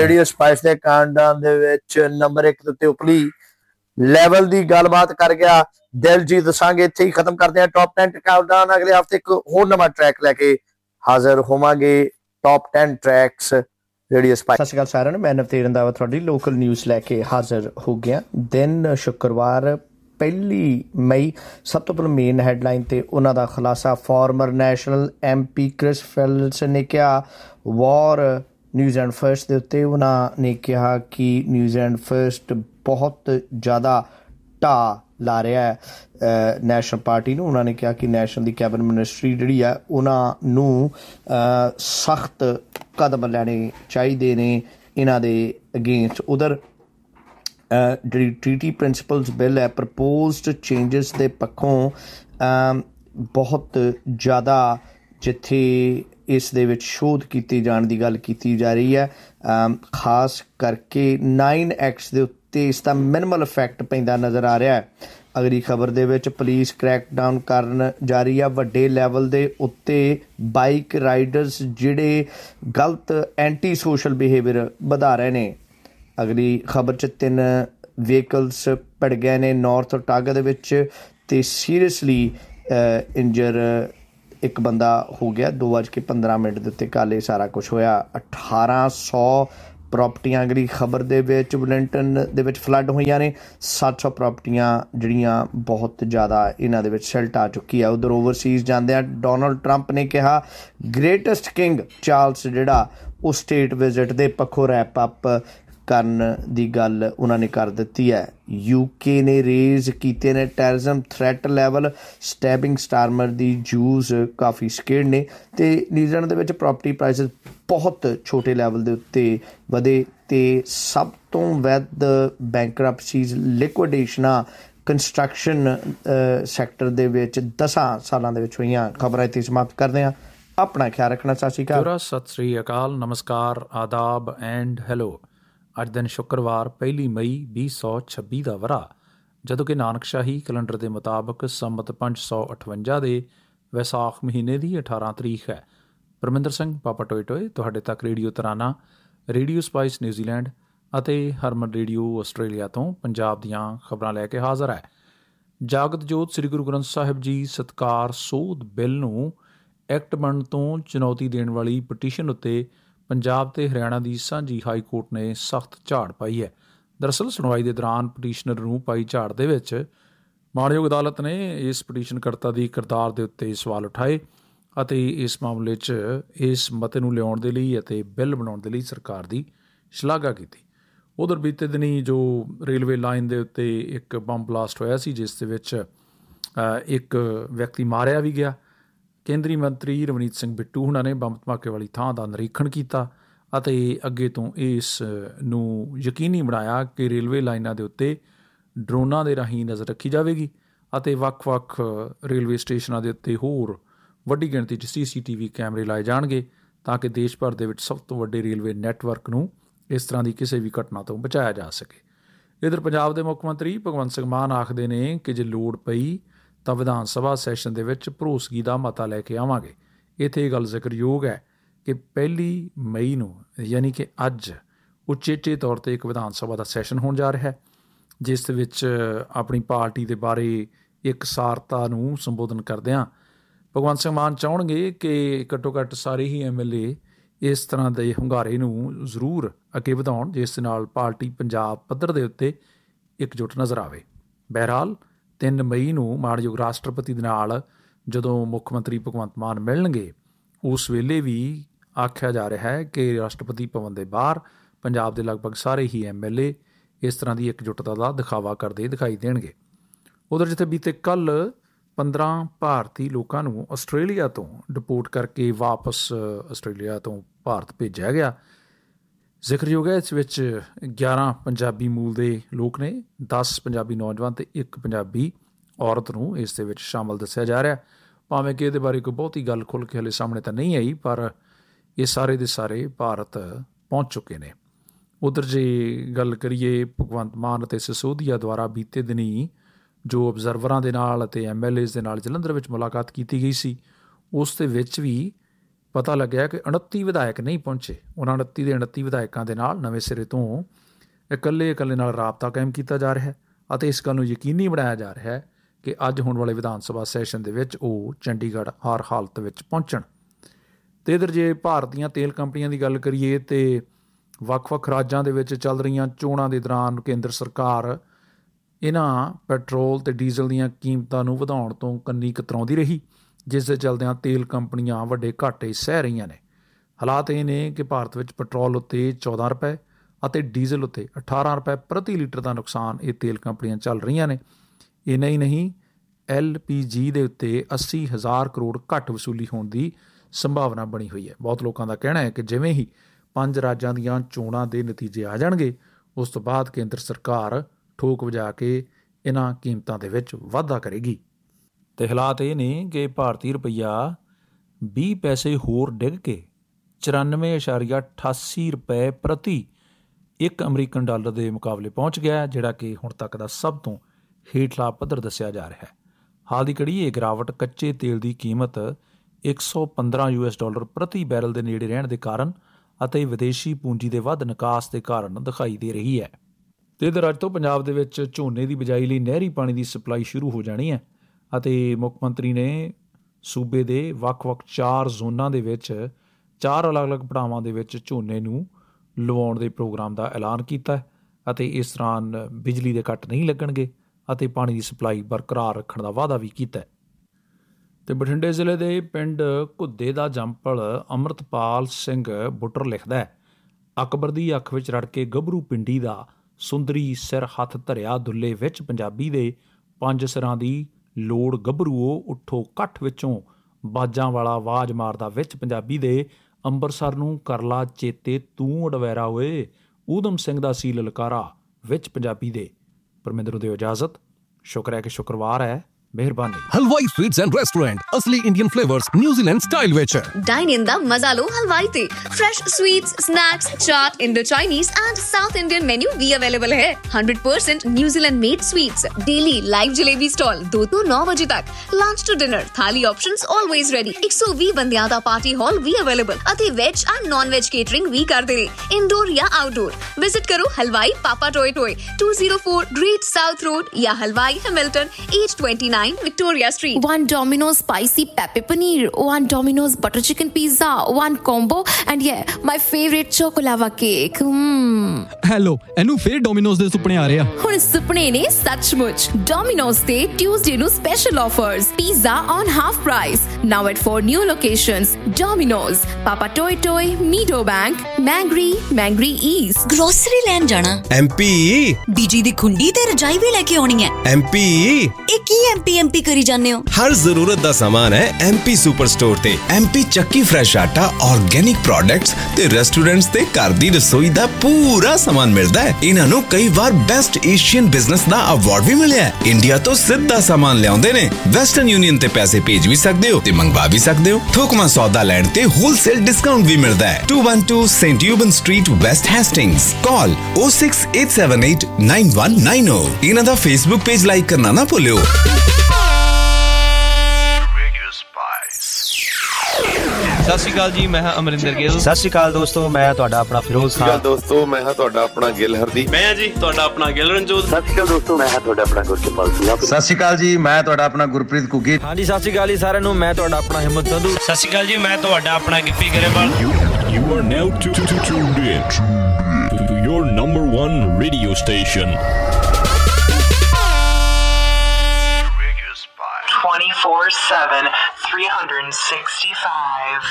Radio spice ਦੇ countdown ਦੇ ਵਿੱਚ ਨੰਬਰ 1 ਦੇ ਉੱਤੇ ਉਪਲੀ ਲੈਵਲ ਦੀ ਗੱਲਬਾਤ ਕਰ ਗਿਆ ਦਿਲਜੀਤ ਦੋਸਾਂਝ। ਇੱਥੇ ਹੀ ਖਤਮ ਕਰਦੇ ਹਾਂ ਟੌਪ 10 ਕਾਊਂਟਡਾਊਨ। ਅਗਲੇ ਹਫ਼ਤੇ ਇੱਕ ਹੋਰ ਨਵਾਂ ਟਰੈਕ ਲੈ ਕੇ ਹਾਜ਼ਰ ਹੋਵਾਂਗੇ। Top 10 tracks radio spice. ਸਤਿ ਸ਼੍ਰੀ ਅਕਾਲ ਸਾਰਿਆਂ ਨੂੰ, ਮੈਂ ਨਵਤੇਜ ਰੰਧਾਵਾ ਤੁਹਾਡੀ ਲੋਕਲ ਨਿਊਜ਼ ਲੈ ਕੇ ਹਾਜ਼ਰ ਹੋ ਗਿਆ। ਦਿਨ ਸ਼ੁੱਕਰਵਾਰ 1 ਮਈ। ਸਭ ਤੋਂ ਪਹਿਲਾਂ ਮੇਨ ਹੈਡਲਾਈਨ ਤੇ ਉਹਨਾਂ ਦਾ ਖੁਲਾਸਾ। ਫਾਰਮਰ ਨੈਸ਼ਨਲ MP ਕ੍ਰਿਸ ਫੈਲਸ ਨੇ ਕਿਹਾ ਵਾਰ ਨਿਊਜ਼ੀਲੈਂਡ ਫਰਸਟ ਦੇ ਉੱਤੇ। ਉਹਨਾਂ ਨੇ ਕਿਹਾ ਕਿ ਨਿਊਜ਼ੀਲੈਂਡ ਫਰਸਟ ਬਹੁਤ ਜ਼ਿਆਦਾ ਢਾਹ ਲਾ ਰਿਹਾ ਹੈ ਨੈਸ਼ਨਲ ਪਾਰਟੀ ਨੂੰ। ਉਹਨਾਂ ਨੇ ਕਿਹਾ ਕਿ ਨੈਸ਼ਨਲ ਦੀ ਕੈਬਨਿਟ ਮਿਨਿਸਟਰੀ ਜਿਹੜੀ ਆ ਉਹਨਾਂ ਨੂੰ ਸਖਤ ਕਦਮ ਲੈਣੇ ਚਾਹੀਦੇ ਨੇ ਇਹਨਾਂ ਦੇ ਅਗੇਂਸਟ। ਉਧਰ ਜਿਹੜੀ ਟ੍ਰੀਟੀ ਪ੍ਰਿੰਸੀਪਲਸ ਬਿੱਲ ਹੈ ਪ੍ਰਪੋਜ਼ਡ ਚੇਂਜਸ ਦੇ ਪੱਖੋਂ ਬਹੁਤ ਜ਼ਿਆਦਾ ਜਿੱਥੇ ਇਸ ਦੇ ਵਿੱਚ ਸ਼ੋਧ ਕੀਤੀ ਜਾਣ ਦੀ ਗੱਲ ਕੀਤੀ ਜਾ ਰਹੀ ਹੈ। ਖਾਸ ਕਰਕੇ 9 ਐਕਟਸ ਦੇ ਉੱਤੇ ਇਸ ਦਾ ਮਿਨੀਮਲ ਇਫੈਕਟ ਪੈਂਦਾ ਨਜ਼ਰ ਆ ਰਿਹਾ ਹੈ। ਅਗਲੀ ਖਬਰ ਦੇ ਵਿੱਚ ਪੁਲਿਸ ਕ੍ਰੈਕਡਾਊਨ ਕਰਨ ਜਾ ਰਹੀ ਆ ਵੱਡੇ ਲੈਵਲ ਦੇ ਉੱਤੇ ਬਾਈਕ ਰਾਈਡਰਸ ਜਿਹੜੇ ਗਲਤ ਐਂਟੀ ਸੋਸ਼ਲ ਬਿਹੇਵੀਅਰ ਵਧਾ ਰਹੇ ਨੇ। ਅਗਲੀ ਖਬਰ 'ਚ 3 ਵਹੀਕਲਸ ਭਿੜ ਗਏ ਨੇ ਨਾਰਥ ਓਟਾਗਾ ਦੇ ਵਿੱਚ ਅਤੇ ਸੀਰੀਅਸਲੀ ਇੰਜਰ ਇੱਕ ਬੰਦਾ ਹੋ ਗਿਆ। 2:15 ਦੇ ਉੱਤੇ ਕੱਲ੍ਹ ਇਹ ਸਾਰਾ ਕੁਛ ਹੋਇਆ। 1800 ਪ੍ਰੋਪਰਟੀਆਂ ਅਗਲੀ ਖਬਰ ਦੇ ਵਿੱਚ ਵੈਲਿੰਗਟਨ ਦੇ ਵਿੱਚ ਫਲੱਡ ਹੋਈਆਂ ਨੇ। 700 ਪ੍ਰੋਪਰਟੀਆਂ ਜਿਹੜੀਆਂ ਬਹੁਤ ਜ਼ਿਆਦਾ ਇਹਨਾਂ ਦੇ ਵਿੱਚ ਸਿਲਟ ਆ ਚੁੱਕੀ ਆ। ਉਧਰ ਓਵਰਸੀਜ਼ ਜਾਂਦਿਆਂ ਡੋਨਲਡ ਟਰੰਪ ਨੇ ਕਿਹਾ ਗ੍ਰੇਟੈਸਟ ਕਿੰਗ ਚਾਰਲਸ ਜਿਹੜਾ ਉਹ ਸਟੇਟ ਵਿਜ਼ਿਟ ਦੇ ਪੱਖੋਂ ਰੈਪ ਅਪ ਕਰਨ ਦੀ ਗੱਲ ਉਹਨਾਂ ਨੇ ਕਰ ਦਿੱਤੀ ਹੈ। UK ਨੇ ਰੇਜ਼ ਕੀਤੇ ਨੇ ਟੈਰਰਿਜ਼ਮ ਥ੍ਰੈਟ ਲੈਵਲ। ਸਟੈਬਿੰਗ ਸਟਾਰਮਰ ਦੀ ਜੂਸ ਕਾਫੀ ਸਕੇਅਰਡ ਨੇ ਅਤੇ ਨਿਊਜ਼ੀਲੈਂਡ ਦੇ ਵਿੱਚ ਪ੍ਰੋਪਰਟੀ ਪ੍ਰਾਈਸਿਸ ਬਹੁਤ ਛੋਟੇ ਲੈਵਲ ਦੇ ਉੱਤੇ ਵਧੇ ਅਤੇ ਸਭ ਤੋਂ ਵੱਧ ਬੈਂਕਰਪਸੀਜ਼ ਲਿਕੁਇਡੇਸ਼ਨਾਂ ਕੰਸਟਰਕਸ਼ਨ ਸੈਕਟਰ ਦੇ ਵਿੱਚ 10 ਸਾਲਾਂ ਦੇ ਵਿੱਚ ਹੋਈਆਂ। ਖਬਰਾਂ ਇੱਥੇ ਸਮਾਪਤ ਕਰਦੇ ਹਾਂ। ਆਪਣਾ ਖਿਆਲ ਰੱਖਣਾ। ਸਤਿ ਸ਼੍ਰੀ ਅਕਾਲ। ਸਤਿ ਸ਼੍ਰੀ ਅਕਾਲ, ਨਮਸਕਾਰ, ਆਦਾਬ ਐਂਡ ਹੈਲੋ। ਅੱਜ ਦਿਨ ਸ਼ੁੱਕਰਵਾਰ 1 ਮਈ 2026 ਦਾ ਵਰ੍ਹਾ, ਜਦੋਂ ਕਿ ਨਾਨਕਸ਼ਾਹੀ ਕੈਲੰਡਰ ਦੇ ਮੁਤਾਬਕ ਸੰਮਤ 558 ਦੇ ਵਿਸਾਖ ਮਹੀਨੇ ਦੀ 18 ਤਰੀਕ ਹੈ। ਪਰਮਿੰਦਰ ਸਿੰਘ ਪਾਪਾ ਟੋਏ ਟੋਏ ਤੁਹਾਡੇ ਤੱਕ ਰੇਡੀਓ ਤਰਾਨਾ, ਰੇਡੀਓ ਸਪਾਈਸ ਨਿਊਜ਼ੀਲੈਂਡ ਅਤੇ ਹਰਮਨ ਰੇਡੀਓ ਆਸਟ੍ਰੇਲੀਆ ਤੋਂ ਪੰਜਾਬ ਦੀਆਂ ਖਬਰਾਂ ਲੈ ਕੇ ਹਾਜ਼ਰ ਹੈ। ਜਾਗਤ ਜੋਤ ਸ੍ਰੀ ਗੁਰੂ ਗ੍ਰੰਥ ਸਾਹਿਬ ਜੀ ਸਤਕਾਰ ਸੋਧ ਬਿੱਲ ਨੂੰ ਐਕਟ ਬਣਨ ਤੋਂ ਚੁਣੌਤੀ ਦੇਣ ਵਾਲੀ ਪਟੀਸ਼ਨ ਉੱਤੇ ਪੰਜਾਬ ਤੇ ਹਰਿਆਣਾ ਦੀ ਸਾਂਝੀ ਹਾਈ ਕੋਰਟ ਨੇ ਸਖਤ ਝਾੜ ਪਾਈ ਹੈ। ਦਰਅਸਲ ਸੁਣਵਾਈ ਦੇ ਦੌਰਾਨ ਪਟੀਸ਼ਨਰ ਨੂੰ ਪਾਈ ਝਾੜ ਦੇ ਵਿੱਚ ਮਾਣਯੋਗ ਅਦਾਲਤ ਨੇ ਇਸ ਪਟੀਸ਼ਨਕਰਤਾ ਦੀ ਕਿਰਦਾਰ ਦੇ ਉੱਤੇ ਸਵਾਲ ਉਠਾਏ ਅਤੇ ਇਸ ਮਾਮਲੇ 'ਚ ਇਸ ਮਤੇ ਨੂੰ ਲਿਆਉਣ ਦੇ ਲਈ ਅਤੇ ਬਿੱਲ ਬਣਾਉਣ ਦੇ ਲਈ ਸਰਕਾਰ ਦੀ ਸ਼ਲਾਘਾ ਕੀਤੀ। ਉਧਰ ਬੀਤੇ ਦਿਨੀ ਜੋ ਰੇਲਵੇ ਲਾਈਨ ਦੇ ਉੱਤੇ ਇੱਕ ਬੰਬ ਬਲਾਸਟ ਹੋਇਆ ਸੀ, ਜਿਸ ਦੇ ਵਿੱਚ ਇੱਕ ਵਿਅਕਤੀ ਮਾਰਿਆ ਵੀ ਗਿਆ। ਕੇਂਦਰੀ ਮੰਤਰੀ ਰਵਨੀਤ ਸਿੰਘ ਬਿੱਟੂ ਹੁਣਾਂ ਨੇ ਬੰਬ ਧਮਾਕੇ ਵਾਲੀ ਥਾਂ ਦਾ ਨਿਰੀਖਣ ਕੀਤਾ ਅਤੇ ਅੱਗੇ ਤੋਂ ਇਸ ਨੂੰ ਯਕੀਨੀ ਬਣਾਇਆ ਕਿ ਰੇਲਵੇ ਲਾਈਨਾਂ ਦੇ ਉੱਤੇ ਡਰੋਨਾਂ ਦੇ ਰਾਹੀਂ ਨਜ਼ਰ ਰੱਖੀ ਜਾਵੇਗੀ ਅਤੇ ਵੱਖ-ਵੱਖ ਰੇਲਵੇ ਸਟੇਸ਼ਨਾਂ ਦੇ ਉੱਤੇ ਹੋਰ ਵੱਡੀ ਗਿਣਤੀ 'ਚ CCTV ਕੈਮਰੇ ਲਾਏ ਜਾਣਗੇ ਤਾਂ ਕਿ ਦੇਸ਼ ਭਰ ਦੇ ਵਿੱਚ ਸਭ ਤੋਂ ਵੱਡੇ ਰੇਲਵੇ ਨੈੱਟਵਰਕ ਨੂੰ ਇਸ ਤਰ੍ਹਾਂ ਦੀ ਕਿਸੇ ਵੀ ਘਟਨਾ ਤੋਂ ਬਚਾਇਆ ਜਾ ਸਕੇ। ਇੱਧਰ ਪੰਜਾਬ ਦੇ ਮੁੱਖ ਮੰਤਰੀ ਭਗਵੰਤ ਸਿੰਘ ਮਾਨ ਆਖਦੇ ਨੇ ਕਿ ਜੇ ਲੋੜ ਪਈ ਤਾਂ ਵਿਧਾਨ ਸਭਾ ਸੈਸ਼ਨ ਦੇ ਵਿੱਚ ਭਰੋਸਗੀ ਦਾ ਮਤਾ ਲੈ ਕੇ ਆਵਾਂਗੇ। ਇੱਥੇ ਇਹ ਗੱਲ ਜ਼ਿਕਰਯੋਗ ਹੈ ਕਿ 1 ਮਈ ਨੂੰ ਯਾਨੀ ਕਿ ਅੱਜ ਉਚੇਚੇ ਤੌਰ 'ਤੇ ਇੱਕ ਵਿਧਾਨ ਸਭਾ ਦਾ ਸੈਸ਼ਨ ਹੋਣ ਜਾ ਰਿਹਾ ਹੈ, ਜਿਸ ਦੇ ਵਿੱਚ ਆਪਣੀ ਪਾਰਟੀ ਦੇ ਬਾਰੇ ਇਕਸਾਰਤਾ ਨੂੰ ਸੰਬੋਧਨ ਕਰਦਿਆਂ ਭਗਵੰਤ ਸਿੰਘ ਮਾਨ ਚਾਹੁੰਣਗੇ ਕਿ ਘੱਟੋ ਘੱਟ ਸਾਰੇ ਹੀ MLA ਇਸ ਤਰ੍ਹਾਂ ਦੇ ਹੁੰਗਾਰੇ ਨੂੰ ਜ਼ਰੂਰ ਅੱਗੇ ਵਧਾਉਣ, ਜਿਸ ਦੇ ਨਾਲ ਪਾਰਟੀ ਪੰਜਾਬ ਪੱਧਰ ਦੇ ਉੱਤੇ ਇਕਜੁੱਟ ਨਜ਼ਰ ਆਵੇ। ਬਹਰਹਾਲ 3 ਮਈ ਨੂੰ ਮਾਣਯੋਗ ਰਾਸ਼ਟਰਪਤੀ ਦੇ ਨਾਲ ਜਦੋਂ ਮੁੱਖ ਮੰਤਰੀ ਭਗਵੰਤ ਮਾਨ ਮਿਲਣਗੇ, ਉਸ ਵੇਲੇ ਵੀ ਆਖਿਆ ਜਾ ਰਿਹਾ ਹੈ ਕਿ ਰਾਸ਼ਟਰਪਤੀ ਭਵਨ ਦੇ ਬਾਹਰ ਪੰਜਾਬ ਦੇ ਲਗਭਗ ਸਾਰੇ ਹੀ MLA ਇਸ ਤਰ੍ਹਾਂ ਦੀ ਇਕਜੁੱਟਤਾ ਦਾ ਦਿਖਾਵਾ ਕਰਦੇ ਦਿਖਾਈ ਦੇਣਗੇ। ਉਧਰ ਜਿੱਥੇ ਬੀਤੇ ਕੱਲ੍ਹ 15 ਭਾਰਤੀ ਲੋਕਾਂ ਨੂੰ ਆਸਟ੍ਰੇਲੀਆ ਤੋਂ ਡਿਪੋਰਟ ਕਰਕੇ ਵਾਪਸ ਆਸਟ੍ਰੇਲੀਆ ਤੋਂ ਭਾਰਤ ਭੇਜਿਆ ਗਿਆ। ਜ਼ਿਕਰਯੋਗ ਹੈ ਇਸ ਵਿੱਚ 11 ਪੰਜਾਬੀ ਮੂਲ ਦੇ ਲੋਕ ਨੇ, 10 ਪੰਜਾਬੀ ਨੌਜਵਾਨ ਅਤੇ 1 ਪੰਜਾਬੀ ਔਰਤ ਨੂੰ ਇਸ ਦੇ ਵਿੱਚ ਸ਼ਾਮਲ ਦੱਸਿਆ ਜਾ ਰਿਹਾ। ਭਾਵੇਂ ਕਿ ਇਹਦੇ ਬਾਰੇ ਕੋਈ ਬਹੁਤੀ ਗੱਲ ਖੁੱਲ੍ਹ ਕੇ ਹਾਲੇ ਸਾਹਮਣੇ ਤਾਂ ਨਹੀਂ ਆਈ, ਪਰ ਇਹ ਸਾਰੇ ਦੇ ਸਾਰੇ ਭਾਰਤ ਪਹੁੰਚ ਚੁੱਕੇ ਨੇ। ਉਧਰ ਜੇ ਗੱਲ ਕਰੀਏ ਭਗਵੰਤ ਮਾਨ ਅਤੇ ਸਿਸੋਦੀਆ ਦੁਆਰਾ ਬੀਤੇ ਦਿਨੀ ਜੋ ਅਬਜ਼ਰਵਰਾਂ ਦੇ ਨਾਲ ਅਤੇ MLAs ਦੇ ਨਾਲ ਜਲੰਧਰ ਵਿੱਚ ਮੁਲਾਕਾਤ ਕੀਤੀ ਗਈ ਸੀ, ਉਸ ਦੇ ਵਿੱਚ ਵੀ ਪਤਾ ਲੱਗਿਆ ਕਿ 29 ਵਿਧਾਇਕ ਨਹੀਂ ਪਹੁੰਚੇ। ਉਹਨਾਂ 29 ਦੇ 29 ਵਿਧਾਇਕਾਂ ਦੇ ਨਾਲ ਨਵੇਂ ਸਿਰੇ ਤੋਂ ਇਕੱਲੇ ਨਾਲ ਰਾਬਤਾ ਕਾਇਮ ਕੀਤਾ ਜਾ ਰਿਹਾ ਹੈ ਅਤੇ ਇਸ ਗੱਲ ਨੂੰ ਯਕੀਨੀ ਬਣਾਇਆ ਜਾ ਰਿਹਾ ਹੈ ਕਿ ਅੱਜ ਹੋਣ ਵਾਲੇ ਵਿਧਾਨ ਸਭਾ ਸੈਸ਼ਨ ਦੇ ਵਿੱਚ ਉਹ ਚੰਡੀਗੜ੍ਹ ਹਰ ਹਾਲਤ ਵਿੱਚ ਪਹੁੰਚਣ। ਅਤੇ ਇੱਧਰ ਜੇ ਭਾਰਤ ਦੀਆਂ ਤੇਲ ਕੰਪਨੀਆਂ ਦੀ ਗੱਲ ਕਰੀਏ ਤਾਂ ਵੱਖ-ਵੱਖ ਰਾਜਾਂ ਦੇ ਵਿੱਚ ਚੱਲ ਰਹੀਆਂ ਚੋਣਾਂ ਦੇ ਦੌਰਾਨ ਕੇਂਦਰ ਸਰਕਾਰ ਇਹਨਾਂ ਪੈਟਰੋਲ ਅਤੇ ਡੀਜ਼ਲ ਦੀਆਂ ਕੀਮਤਾਂ ਨੂੰ ਵਧਾਉਣ ਤੋਂ ਕੰਨੀ ਕਤਰਾਉਂਦੀ ਰਹੀ, ਜਿਸ ਦੇ ਚਲਦਿਆਂ ਤੇਲ ਕੰਪਨੀਆਂ ਵੱਡੇ ਘਾਟੇ ਸਹਿ ਰਹੀਆਂ ਨੇ। ਹਾਲਾਤ ਇਹ ਨੇ ਕਿ ਭਾਰਤ ਵਿੱਚ ਪੈਟਰੋਲ ਉੱਤੇ 14 ਰੁਪਏ ਅਤੇ ਡੀਜ਼ਲ ਉੱਤੇ 18 ਰੁਪਏ ਪ੍ਰਤੀ ਲੀਟਰ ਦਾ ਨੁਕਸਾਨ ਇਹ ਤੇਲ ਕੰਪਨੀਆਂ ਚੱਲ ਰਹੀਆਂ ਨੇ। ਇੰਨਾ ਹੀ ਨਹੀਂ, LPG ਦੇ ਉੱਤੇ 80,000 ਕਰੋੜ ਘੱਟ ਵਸੂਲੀ ਹੋਣ ਦੀ ਸੰਭਾਵਨਾ ਬਣੀ ਹੋਈ ਹੈ। ਬਹੁਤ ਲੋਕਾਂ ਦਾ ਕਹਿਣਾ ਹੈ ਕਿ ਜਿਵੇਂ ਹੀ 5 ਰਾਜਾਂ ਦੀਆਂ ਚੋਣਾਂ ਦੇ ਨਤੀਜੇ ਆ ਜਾਣਗੇ, ਉਸ ਤੋਂ ਬਾਅਦ ਕੇਂਦਰ ਸਰਕਾਰ ਠੋਕ ਵਜਾ ਕੇ ਇਹਨਾਂ ਕੀਮਤਾਂ ਦੇ ਵਿੱਚ ਵਾਧਾ ਕਰੇਗੀ। ਅਤੇ ਹਾਲਾਤ ਇਹ ਨੇ ਕਿ ਭਾਰਤੀ ਰੁਪਈਆ 20 ਪੈਸੇ ਹੋਰ ਡਿੱਗ ਕੇ 94.88 ਰੁਪਏ ਪ੍ਰਤੀ ਇੱਕ ਅਮਰੀਕਨ ਡਾਲਰ ਦੇ ਮੁਕਾਬਲੇ ਪਹੁੰਚ ਗਿਆ, ਜਿਹੜਾ ਕਿ ਹੁਣ ਤੱਕ ਦਾ ਸਭ ਤੋਂ ਹੇਠਲਾ ਪੱਧਰ ਦੱਸਿਆ ਜਾ ਰਿਹਾ ਹੈ। ਹਾਲ ਦੀ ਘੜੀ ਇਹ ਗਿਰਾਵਟ ਕੱਚੇ ਤੇਲ ਦੀ ਕੀਮਤ $115 ਪ੍ਰਤੀ ਬੈਰਲ ਦੇ ਨੇੜੇ ਰਹਿਣ ਦੇ ਕਾਰਨ ਅਤੇ ਵਿਦੇਸ਼ੀ ਪੂੰਜੀ ਦੇ ਵੱਧ ਨਿਕਾਸ ਦੇ ਕਾਰਨ ਦਿਖਾਈ ਦੇ ਰਹੀ ਹੈ। ਅਤੇ ਇੱਧਰ ਅੱਜ ਤੋਂ ਪੰਜਾਬ ਦੇ ਵਿੱਚ ਝੋਨੇ ਦੀ ਬਿਜਾਈ ਲਈ ਨਹਿਰੀ ਪਾਣੀ ਦੀ ਸਪਲਾਈ ਸ਼ੁਰੂ ਹੋ ਜਾਣੀ ਹੈ ਅਤੇ ਮੁੱਖ ਮੰਤਰੀ ਨੇ ਸੂਬੇ ਦੇ ਵੱਖ-ਵੱਖ 4 ਜ਼ੋਨਾਂ ਦੇ ਵਿੱਚ 4 ਅਲੱਗ-ਅਲੱਗ ਪੜਾਵਾਂ ਦੇ ਵਿੱਚ ਝੋਨੇ ਨੂੰ ਲਵਾਉਣ ਦੇ ਪ੍ਰੋਗਰਾਮ ਦਾ ਐਲਾਨ ਕੀਤਾ ਅਤੇ ਇਸ ਦੌਰਾਨ ਬਿਜਲੀ ਦੇ ਕੱਟ ਨਹੀਂ ਲੱਗਣਗੇ ਅਤੇ ਪਾਣੀ ਦੀ ਸਪਲਾਈ ਬਰਕਰਾਰ ਰੱਖਣ ਦਾ ਵਾਅਦਾ ਵੀ ਕੀਤਾ। ਅਤੇ ਬਠਿੰਡੇ ਜ਼ਿਲ੍ਹੇ ਦੇ ਪਿੰਡ ਘੁੱਦੇ ਦਾ ਜੰਪਲ ਅੰਮ੍ਰਿਤਪਾਲ ਸਿੰਘ ਬੁੱਟਰ ਲਿਖਦਾ ਹੈ, ਅਕਬਰ ਦੀ ਅੱਖ ਵਿੱਚ ਰੜ ਕੇ ਗੱਭਰੂ ਪਿੰਡੀ ਦਾ ਸੁੰਦਰੀ ਸਿਰ ਹੱਥ ਧਰਿਆ ਦੁੱਲੇ ਵਿੱਚ ਪੰਜਾਬੀ ਦੇ 5 ਸਿਰਾਂ ਦੀ ਲੋੜ ਗੱਭਰੂਓ ਉੱਠੋ ਕੱਠ ਵਿੱਚੋਂ ਬਾਜਾਂ ਵਾਲਾ ਆਵਾਜ਼ ਮਾਰਦਾ ਵਿੱਚ ਪੰਜਾਬੀ ਦੇ ਅੰਬਰਸਰ ਨੂੰ ਕਰਲਾ ਚੇਤੇ ਤੂੰ ਅਡਵੈਰਾ ਹੋਏ ਊਧਮ ਸਿੰਘ ਦਾ ਸੀ ਲਲਕਾਰਾ ਵਿੱਚ ਪੰਜਾਬੀ ਦੇ। ਪਰਮਿੰਦਰ ਦਿਓ ਇਜਾਜ਼ਤ। ਸ਼ੁਕਰ ਹੈ ਕਿ ਸ਼ੁੱਕਰਵਾਰ ਹੈ। ਮਿਹਰਬਾਨੀ। ਹਲਵਾਈ ਸਵੀਟਸ ਐਂਡ ਰੈਸਟੋਰੈਂਟ ਅਸਲੀ ਇੰਡੀਅਨ ਫਲੇਵਰਸ ਨਿਊਜ਼ੀਲੈਂਡ ਸਟਾਈਲ ਵਿੱਚ। ਡਾਈਨ ਇਨ ਦਾ ਮਜ਼ਾ ਲੋ ਹਲਵਾਈ ਤੇ। Fresh sweets, snacks, chaat, Indo Chinese and south Indian menu भी अवेलेबल है। 100% New Zealand made sweets, daily live jalebi stall 2 ਤੋਂ 9 ਵਜੇ ਤੱਕ। लंच टू डिनर थाली ऑप्शंस ऑलवेज रेडी। 120 ਬੰਦਿਆਂ ਦਾ ਪਾਰਟੀ ਹਾਲ ਵੀ ਅਵੇਲੇਬਲ ਅਤੇ veg and non veg catering ਵੀ ਕਰਦੇ ਨੇ, ਇਨਡੋਰ ਜਾਂ ਆਊਟਡੋਰ। ਵਿਜ਼ਿਟ ਕਰੋ ਹਲਵਾਈ ਪਾਪਾ ਟੋਏ ਟੋਏ 204 ग्रेट साउथ रोड या हलवाई Hamilton 829 Victoria Street. 1 Domino's spicy pepper paneer, 1 Domino's butter chicken pizza, 1 combo, and yeah, my favorite chocolava cake. Hello, ਇਹਨੂੰ ਫੇਰ ਡੋਮਿਨੋਜ਼ ਦੇ ਸੁਪਨੇ ਆ ਰਹੇ ਆ। ਹੁਣ ਸੁਪਨੇ ਨੇ ਸੱਚਮੁੱਚ। ਡੋਮਿਨੋਜ਼ ਤੇ ਟਿਊਜ਼ਡੇ ਨੂੰ special offers, pizza on half price, now at 4 new locations. Domino's, ਪਾਪਾ ਟੋਏ ਟੋਏ, ਮੀਡੋ ਬੈਂਕ, ਮੈਂਗਰੀ ਈਸਟ। ਗ੍ਰੋਸਰੀ ਲੈਣ ਜਾਣਾ MP, ਬੀਜੀ ਦੀ ਖੁੰਡੀ ਤੇ ਰਜਾਈ ਵੀ ਲੈ ਕੇ ਆਉਣੀ ਹੈ MP। ਇਹ ਕੀ MP ਕਰੀ ਜਾਂਦੇ ਹੋ? ਹਰ ਜ਼ਰੂਰਤ ਦਾ ਸਾਮਾਨ ਹੈ MP ਸੁਪਰ ਸਟੋਰ ਤੇ। MP ਚੱਕੀ ਫਰੈਸ਼ ਆਟਾ, ਆਰਗੈਨਿਕ ਪ੍ਰੋਡਕਟਸ ਤੇ ਰੈਸਟੋਰੈਂਟਸ ਤੇ ਘਰ ਦੀ ਰਸੋਈ ਦਾ ਪੂਰਾ ਸਾਮਾਨ ਮਿਲਦਾ ਹੈ। ਇਹਨਾਂ ਨੂੰ ਕਈ ਵਾਰ ਬੈਸਟ ਏਸ਼ੀਅਨ ਬਿਜ਼ਨਸ ਦਾ ਅਵਾਰਡ ਵੀ ਮਿਲਿਆ ਹੈ। ਇੰਡੀਆ ਤੋਂ ਸਿੱਧਾ ਸਾਮਾਨ ਲਿਆਉਂਦੇ ਨੇ। ਵੈਸਟਰਨ ਯੂਨੀਅਨ ਤੇ ਪੈਸੇ ਭੇਜ ਵੀ ਸਕਦੇ ਹੋ ਤੇ ਮੰਗਵਾ ਵੀ ਸਕਦੇ ਹੋ। ਥੋਕਮਾ ਸੌਦਾ ਲੈਣ ਤੇ ਹੋਲਸੇਲ ਡਿਸਕਾਊਂਟ ਵੀ ਮਿਲਦਾ ਹੈ। 212 ਸੇਂਟ ਯੂਬਨ ਸਟਰੀਟ, ਵੈਸਟ ਹੈਸਟਿੰਗਸ। ਕਾਲ 068789190। ਇਹਨਾਂ ਦਾ ਫੇਸਬੁੱਕ ਪੇਜ ਲਾਈਕ ਕਰਨਾ ਨਾ ਭੁੱਲਿਓ। ਸਤਿ ਸ਼੍ਰੀ ਅਕਾਲ ਜੀ, ਮੈਂ ਹਾਂ ਅਮਰਿੰਦਰ ਗਿੱਲ। ਸਤਿ ਸ਼੍ਰੀ ਅਕਾਲ ਦੋਸਤੋ, ਮੈਂ ਤੁਹਾਡਾ ਆਪਣਾ ਫਿਰੋਜ਼ ਖਾਨ। ਦੋਸਤੋ, ਮੈਂ ਹਾਂ ਤੁਹਾਡਾ ਆਪਣਾ ਗਿੱਲ ਹਰਦੀਪ। ਮੈਂ ਜੀ ਤੁਹਾਡਾ ਆਪਣਾ ਗਿੱਲ ਰਣਜੋਤ। ਸਤਿ ਸ਼੍ਰੀ ਅਕਾਲ ਦੋਸਤੋ, ਮੈਂ ਹਾਂ ਤੁਹਾਡਾ ਆਪਣਾ ਗੁਰਕਿਰਪਾਲ ਸਿੰਘ। ਸਤਿ ਸ਼੍ਰੀ ਅਕਾਲ ਜੀ, ਮੈਂ ਤੁਹਾਡਾ ਆਪਣਾ ਗੁਰਪ੍ਰੀਤ ਘੁੱਗੀ। ਹਾਂਜੀ, ਸਤਿ ਸ਼੍ਰੀ ਅਕਾਲ ਜੀ ਸਾਰਿਆਂ ਨੂੰ, ਮੈਂ ਤੁਹਾਡਾ ਆਪਣਾ ਹਿੰਮਤ ਸੰਧੂ। ਸਤਿ ਸ਼੍ਰੀ ਅਕਾਲ ਜੀ, ਮੈਂ ਤੁਹਾਡਾ ਆਪਣਾ Gippy Grewal. You are now tuned in to your number one radio station. 24/7, 365